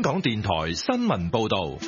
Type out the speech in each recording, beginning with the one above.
港電台新聞報道。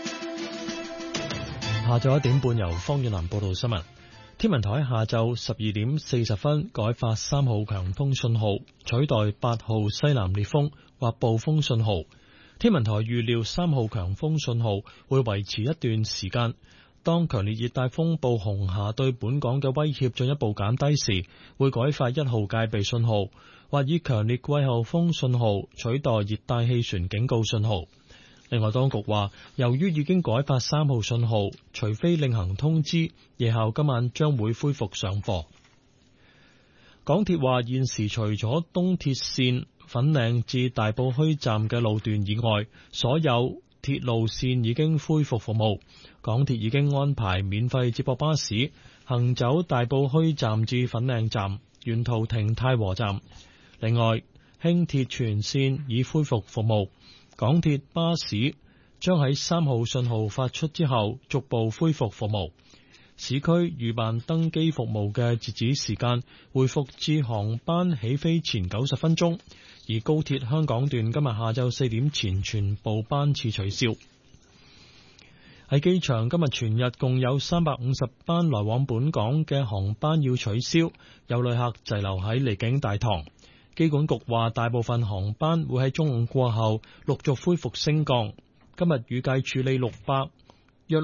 下晝1點半由方遠南報道新聞。天文台喺下晝12點40分改發3號強風信號，取代8號西南烈風或暴風信號。天文台預料3號強風信號會維持一段時間。當強烈熱帶風暴紅霞對本港嘅威脅進一步減低時，會改發1號戒備信號，或以強烈季候風信號取代熱帶氣旋警告信號。另外，當局話，由於已經改發3號信號，除非另行通知，夜校今晚將會恢復上課。港鐵話，現時除咗東鐵線粉嶺至大埔墟站嘅路段以外，所有鐵路線已經恢復服務。港鐵已經安排免費接駁巴士行走大埔墟站至粉嶺站，沿途停太和站。另外，輕鐵全線已恢復服務。港鐵巴士將喺3號信號發出之後逐步恢復服務。市區預辦登機服務嘅截止時間回復至航班起飛前90分鐘，而高鐵香港段今日下晝4點前全部班次取消。喺機場今日全日共有350班來往本港嘅航班要取消，有旅客滯留喺離境大堂。機管局話，大部分航班會喺中午過後陸續恢復升降。今日預計處理約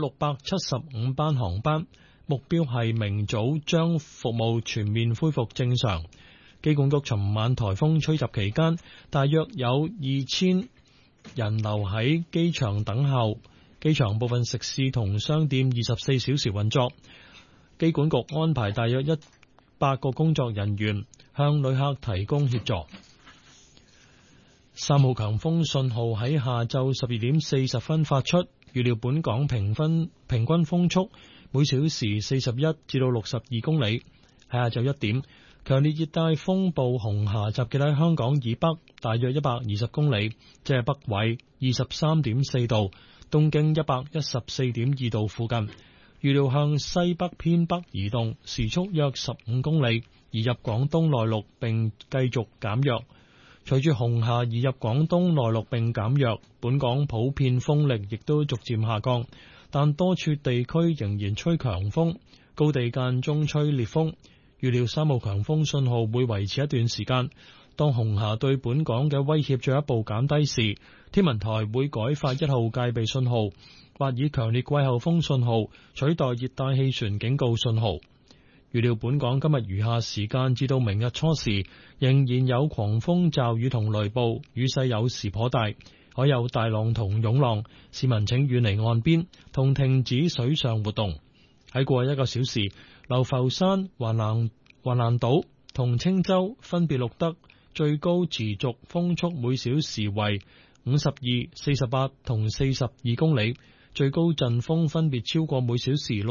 675班航班，目標係明早將服務全面恢復正常。機管局尋晚颱風吹襲期間，大約有2000人留喺機場等候。機場部分食肆同商店24小時運作。機管局安排大約100個工作人員向旅客提供協助。3號強風信號喺下晝12點40分發出，預料本港平均風速每小時41至到62公里。喺下晝1點，強烈熱帶風暴紅霞集結喺香港以北大約120公里，即係北緯23.4度，東經114.2度附近。預料向西北偏北移動，時速約15公里，移入廣東內陸並繼續減弱。隨住紅霞移入廣東內陸並減弱，本港普遍風力亦都逐漸下降，但多處地區仍然吹強風，高地間中吹烈風。預料3號強風信號會維持一段時間。當紅霞對本港嘅威脅進一步減低時，天文台會改發1號戒備信號，或以強烈季候風信號取代熱帶氣旋警告信號。預料本港今日餘下時間至到明日初時，仍然有狂風驟雨同雷暴，雨勢有時頗大，可有大浪同湧浪，市民請遠離岸邊同停止水上活動。喺過去1個小時，流浮山、橫瀾島同青洲分別錄得最高持續風速每小時為52、48同42公里，最高陣風分別超過每小時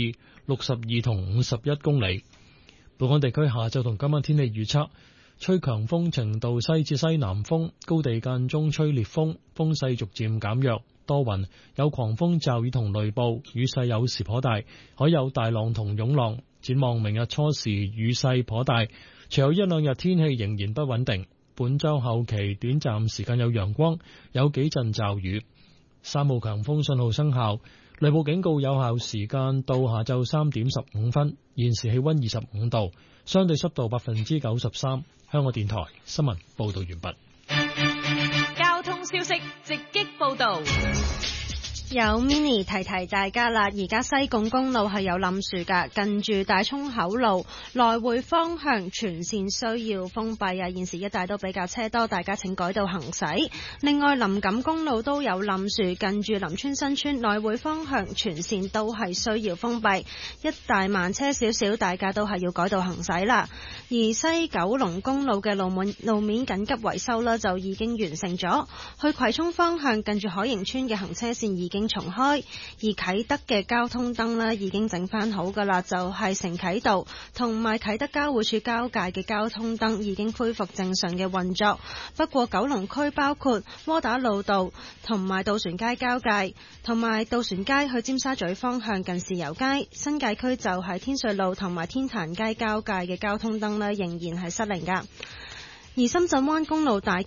62、62同51公里。本港地區下晝同今晚天氣預測，吹強風程度西至西南風，高地間中吹烈風，風勢逐漸減弱，多雲，有狂風驟雨同雷暴，雨勢有時頗大，可有大浪同湧浪。展望明日初時雨勢頗大，隨後1兩日天氣仍然不穩定。本週後期短暫時間有陽光，有幾陣驟雨。3號強風信號生效，雷暴警告有效時間到下晝3點15分。現時氣溫25度，相對濕度93%。香港電台新聞報道完畢。 交通消息直擊報道。 有 Mini 提提大家啦，而家西貢公路係有冧樹㗎，近住大涌口路來回方向全線需要封閉啊！現時一帶都比較車多，大家請改道行駛。另外，林錦公路都有冧樹，近住林村新村來回方向全線都係需要封閉，一帶慢車少少，大家都係要改道行駛啦。而西九龍公路嘅路面緊急維修啦，就已經完成咗，去葵涌方向近住海盈村嘅行車線已經重開，而啟德嘅交通燈呢已經整翻好噶啦，就係承啟道同埋啟德交匯處交界嘅交通燈已經恢復正常嘅運作。不過九龍區包括窩打老道同埋渡船街交界，同埋渡船街去尖沙咀方向近豉油街，新界區就係天瑞路同埋天壇街交界嘅交通燈呢仍然係失靈噶。而深圳灣公路大